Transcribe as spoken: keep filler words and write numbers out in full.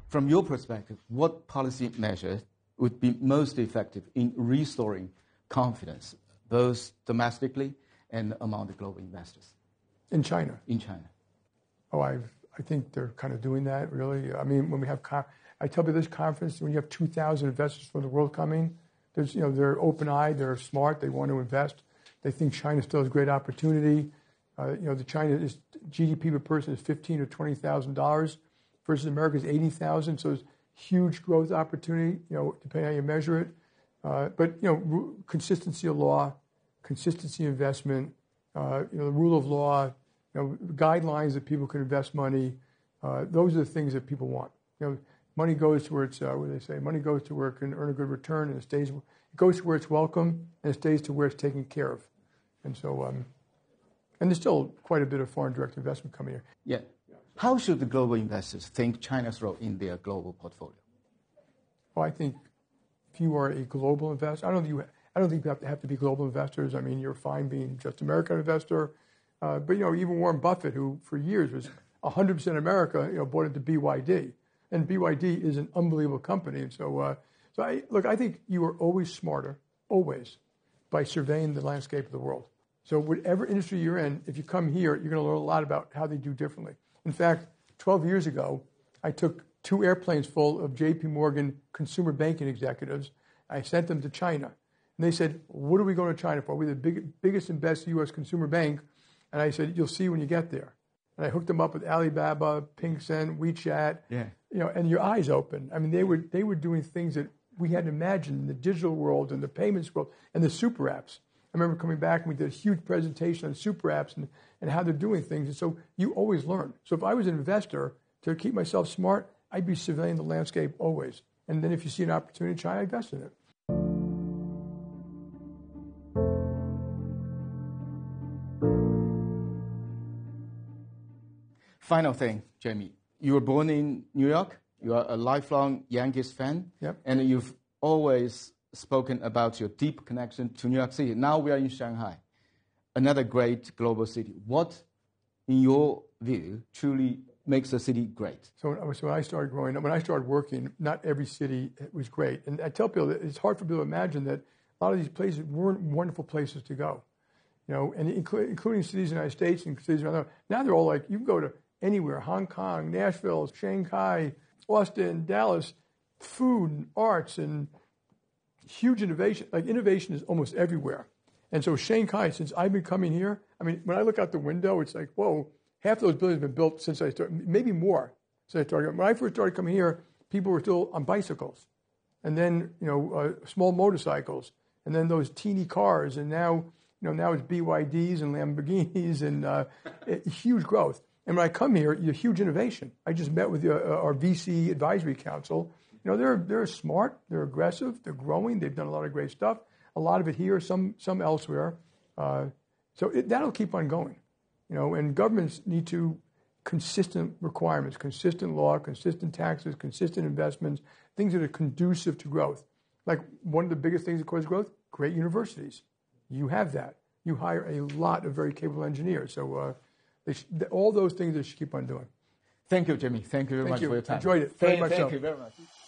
From your perspective, what policy measures would be most effective in restoring confidence, both domestically and among the global investors? In China? In China. Oh, I've, I think they're kind of doing that, really. I mean, when we have, con- I tell you this conference, when you have two thousand investors from the world coming, there's, you know, they're open-eyed, they're smart, they want to invest. They think China still has great opportunity. Uh, you know, the China is, G D P per person is fifteen or twenty thousand dollars versus America's eighty thousand. So there's huge growth opportunity. You know, depending on how you measure it. Uh, but you know, r- consistency of law, consistency of investment. Uh, you know, the rule of law. You know, guidelines that people can invest money. Uh, those are the things that people want. You know, money goes to where it's. Uh, what do they say? Money goes to where it can earn a good return, and it stays. It goes to where it's welcome, and it stays to where it's taken care of. And so. Um, And there's still quite a bit of foreign direct investment coming here. Yeah. How should the global investors think China's role in their global portfolio? Well, I think if you are a global investor, I don't think you, I don't think you have to have to be global investors. I mean, you're fine being just American investor. Uh, but, you know, even Warren Buffett, who for years was one hundred percent America, you know, bought into B Y D. And B Y D is an unbelievable company. And so, uh, so I, look, I think you are always smarter, always, by surveying the landscape of the world. So whatever industry you're in, if you come here, you're going to learn a lot about how they do differently. In fact, twelve years ago, I took two airplanes full of J P Morgan consumer banking executives. I sent them to China. And they said, what are we going to China for? We're the big, biggest and best U S consumer bank. And I said, you'll see when you get there. And I hooked them up with Alibaba, Pinksen, WeChat. Yeah. You know, and your eyes open. I mean, they were, they were doing things that we hadn't imagined in the digital world and the payments world and the super apps. I remember coming back and we did a huge presentation on super apps and, and how they're doing things. And so you always learn. So if I was an investor, to keep myself smart, I'd be surveying the landscape always. And then if you see an opportunity in China, I invest in it. Final thing, Jamie. You were born in New York. You are a lifelong Yankees fan. Yep. And you've always spoken about your deep connection to New York City. Now we are in Shanghai, another great global city. What, in your view, truly makes a city great? So, so when I started growing up, when I started working, not every city was great. And I tell people that it's hard for people to imagine that a lot of these places weren't wonderful places to go. You know, and inclu- including cities in the United States and cities around the world. Now they're all like, you can go to anywhere, Hong Kong, Nashville, Shanghai, Austin, Dallas, food, and arts, and huge innovation. Like innovation is almost everywhere. And so Shanghai, since I've been coming here, I mean, when I look out the window, it's like, whoa, half those buildings have been built since I started, maybe more since I started. When I first started coming here, people were still on bicycles. And then, you know, uh, small motorcycles. And then those teeny cars. And now, you know, now it's B Y Ds and Lamborghinis and uh, huge growth. And when I come here, you huge innovation. I just met with uh, our V C advisory council. You know, they're they're smart, they're aggressive, they're growing, they've done a lot of great stuff. A lot of it here, some some elsewhere. Uh, so it, that'll keep on going. You know, and governments need to consistent requirements, consistent law, consistent taxes, consistent investments, things that are conducive to growth. Like one of the biggest things that cause growth, great universities. You have that. You hire a lot of very capable engineers. So uh, they sh- all those things they should keep on doing. Thank you, Jimmy. Thank you very Thank much you. for your time. Enjoyed it very thank, much. Thank so. you very much.